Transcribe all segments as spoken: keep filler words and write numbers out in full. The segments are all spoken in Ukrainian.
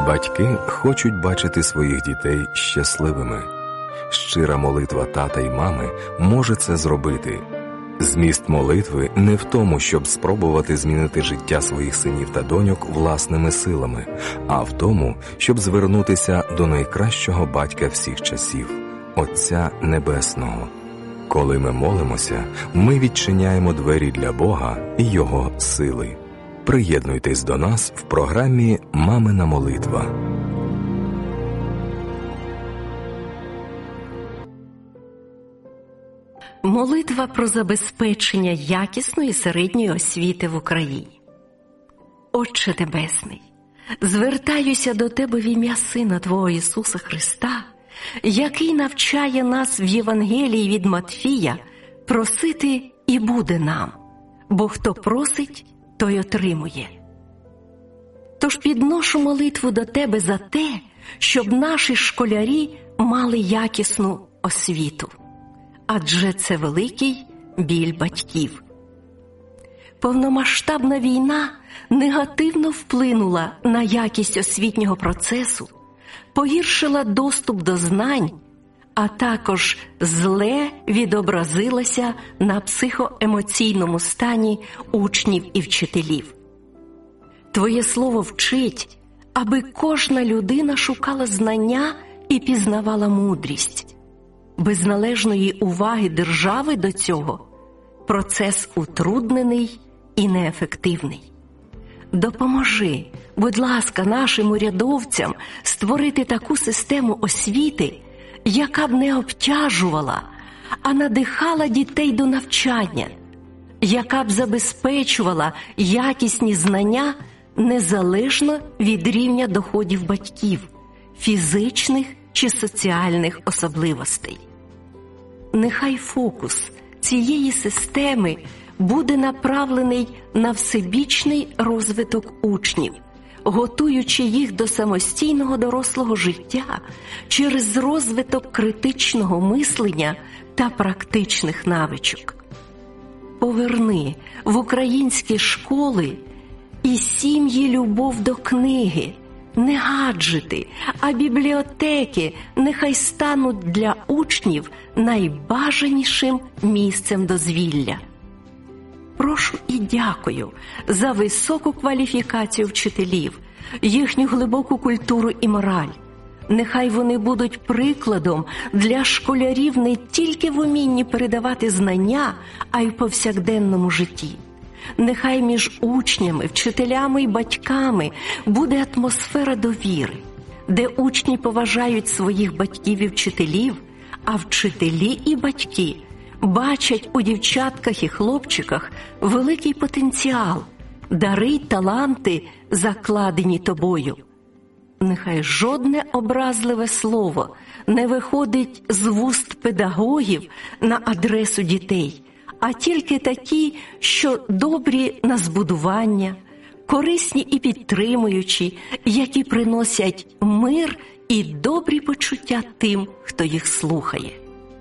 Батьки хочуть бачити своїх дітей щасливими. Щира молитва тата й мами може це зробити. Зміст молитви не в тому, щоб спробувати змінити життя своїх синів та доньок власними силами, а в тому, щоб звернутися до найкращого батька всіх часів – Отця Небесного. Коли ми молимося, ми відчиняємо двері для Бога і Його сили. Приєднуйтесь до нас в програмі «Мамина молитва». Молитва про забезпечення якісної середньої освіти в Україні. Отче Небесний, звертаюся до Тебе в ім'я Сина Твого Ісуса Христа, який навчає нас в Євангелії від Матфія просити і буде нам, бо хто просить, той отримує. Тож підношу молитву до Тебе за те, щоб наші школярі мали якісну освіту. Адже це великий біль батьків. Повномасштабна війна негативно вплинула на якість освітнього процесу, погіршила доступ до знань, а також зле відобразилася на психоемоційному стані учнів і вчителів. Твоє слово вчить, аби кожна людина шукала знання і пізнавала мудрість. Без належної уваги держави до цього процес утруднений і неефективний. Допоможи, будь ласка, нашим урядовцям створити таку систему освіти, яка б не обтяжувала, а надихала дітей до навчання, яка б забезпечувала якісні знання незалежно від рівня доходів батьків, фізичних чи соціальних особливостей. Нехай фокус цієї системи буде направлений на всебічний розвиток учнів, готуючи їх до самостійного дорослого життя через розвиток критичного мислення та практичних навичок. Поверни в українські школи і сім'ї любов до книги, не гаджети, а бібліотеки нехай стануть для учнів найбажанішим місцем дозвілля. Прошу і дякую за високу кваліфікацію вчителів, їхню глибоку культуру і мораль. Нехай вони будуть прикладом для школярів не тільки в умінні передавати знання, а й в повсякденному житті. Нехай між учнями, вчителями і батьками буде атмосфера довіри, де учні поважають своїх батьків і вчителів, а вчителі і батьки бачать у дівчатках і хлопчиках великий потенціал, дари й таланти, закладені тобою. Нехай жодне образливе слово не виходить з вуст педагогів на адресу дітей, а тільки такі, що добрі на збудування, корисні і підтримуючі, які приносять мир і добрі почуття тим, хто їх слухає.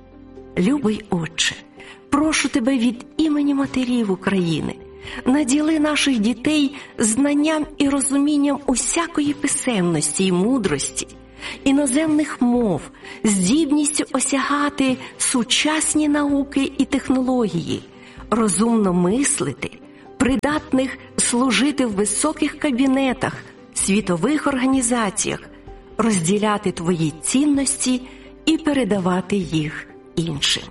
Любий Отче, прошу Тебе від імені матерів України, наділи наших дітей знанням і розумінням усякої писемності і мудрості, іноземних мов, здібністю осягати сучасні науки і технології, розумно мислити, придатних служити в високих кабінетах, світових організаціях, розділяти Твої цінності і передавати їх іншим.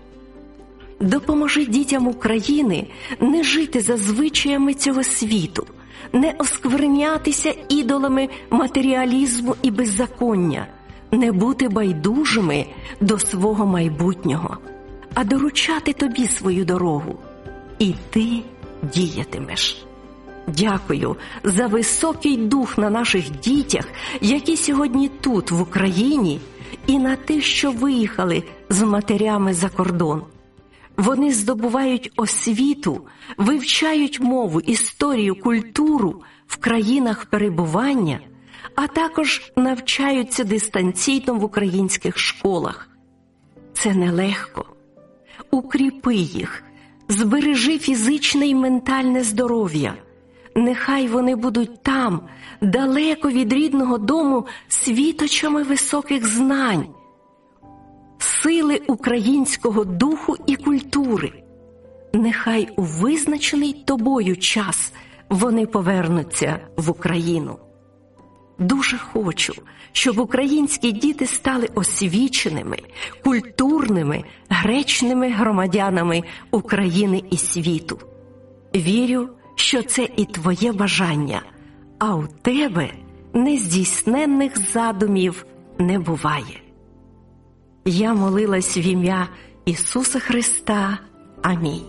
Допоможи дітям України не жити за звичаями цього світу, не осквернятися ідолами матеріалізму і беззаконня, не бути байдужими до свого майбутнього, а доручати Тобі свою дорогу. І Ти діятимеш. Дякую за високий дух на наших дітях, які сьогодні тут, в Україні, і на тих, що виїхали з матерями за кордон. Вони здобувають освіту, вивчають мову, історію, культуру в країнах перебування, а також навчаються дистанційно в українських школах. Це нелегко. Укріпи їх, збережи фізичне і ментальне здоров'я, Нехай вони будуть там, далеко від рідного дому, світочами високих знань, сили українського духу і культури. Нехай у визначений тобою час вони повернуться в Україну. Дуже хочу, щоб українські діти стали освіченими, культурними, гречними громадянами України і світу. Вірю, що це і твоє бажання, а у тебе нездійсненних задумів не буває. Я молилась в ім'я Ісуса Христа. Амінь.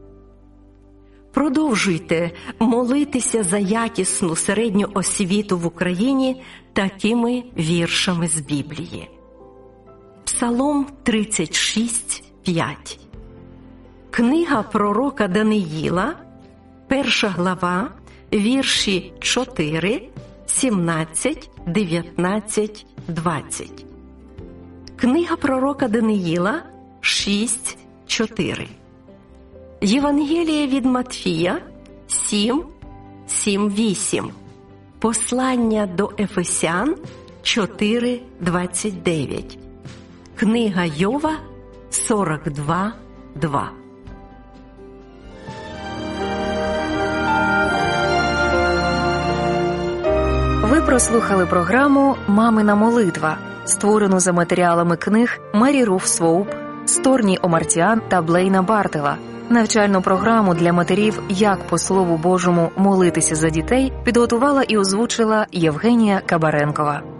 Продовжуйте молитися за якісну середню освіту в Україні такими віршами з Біблії. Псалом тридцять шість, п'ять. Книга пророка Даниїла, перша глава, вірші чотири, сімнадцять, дев'ятнадцять, двадцять. Книга пророка Даниїла шість, чотири. Євангелія від Матфія сім, сім, вісім. Послання до Ефесян чотири, двадцять дев'ять. Книга Йова сорок два, два. Ви прослухали програму «Мамина молитва», створену за матеріалами книг Мері Руф Своуп, Сторні Омартіан та Блейна Бартела. Навчальну програму для матерів «Як по Слову Божому молитися за дітей» підготувала і озвучила Євгенія Кабаренкова.